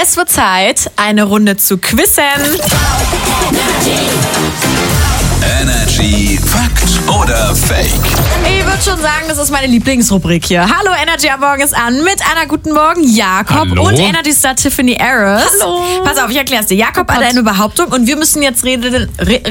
Es wird Zeit, eine Runde zu quizzen. Energy Fakt oder Fake? Ich würde schon sagen, das ist meine Lieblingsrubrik hier. Hallo, Energy am Morgen ist an mit einer guten Morgen Jakob Hallo. und Energy Star Tiffany Harris. Hallo. Pass auf, ich erklär's dir. Jakob hat eine Behauptung und wir müssen jetzt rätseln,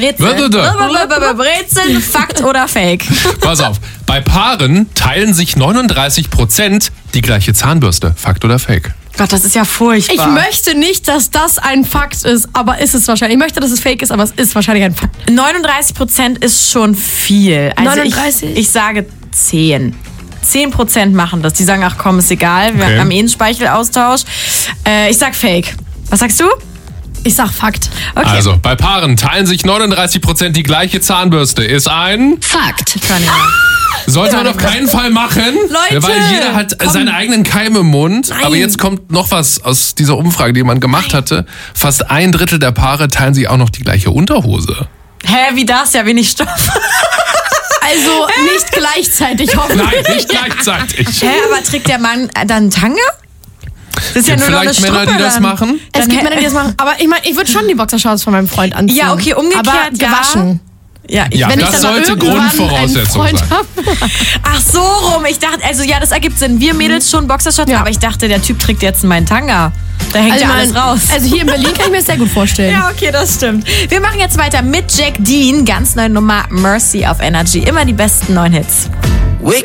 Fakt oder Fake. Pass auf, bei Paaren teilen sich 39% die gleiche Zahnbürste. Fakt oder Fake? Gott, das ist ja furchtbar. Ich möchte nicht, dass das ein Fakt ist, aber ist es wahrscheinlich. Ich möchte, dass es fake ist, aber es ist wahrscheinlich ein Fakt. 39% ist schon viel. Also 39? Ich sage 10. 10% machen das. Die sagen, ach komm, ist egal, wir Okay. haben eh einen Speichelaustausch. Ich sag Fake. Was sagst du? Ich sag Fakt. Okay. Also, bei Paaren teilen sich 39% die gleiche Zahnbürste. Ist ein... Fakt. Kann ich nicht. Sollte man auf keinen Fall machen. Leute, weil jeder hat komm. seine eigenen Keime im Mund. Nein. Aber jetzt kommt noch was aus dieser Umfrage, die man gemacht hatte. Fast 1/3 der Paare teilen sich auch noch die gleiche Unterhose. Hä, wie das? Ja, wenig Stoff. Also nicht gleichzeitig, hoffentlich. Nein, nicht gleichzeitig. Hä, aber trägt der Mann dann Tanga? Das ist ja nur noch eine Vielleicht Männer, Struppe die das dann. machen. Es gibt Männer, die das machen. Aber ich meine, ich würde schon die Boxershorts von meinem Freund anziehen. Ja, okay, umgekehrt, aber gewaschen. Ja, Ja, Wenn ich das dann mal sollte irgendwann Grundvoraussetzung einen Freund sein. hab. Ach so rum. Ich dachte, also ja, das ergibt Sinn. Wir Mädels schon Boxershorts, Ja. aber ich dachte, der Typ trägt jetzt meinen Tanga. Da hängt ja alles raus. Also hier in Berlin kann ich mir das sehr gut vorstellen. Ja, okay, das stimmt. Wir machen jetzt weiter mit Jack Dean. Ganz neue Nummer Mercy auf Energy. Immer die besten neuen Hits.